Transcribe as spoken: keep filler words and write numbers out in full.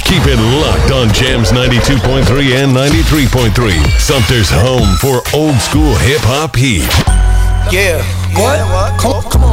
Keep it locked on Jams ninety-two point three and ninety-three point three. Sumter's home for old school hip hop heat. Yeah. What? Come, come on.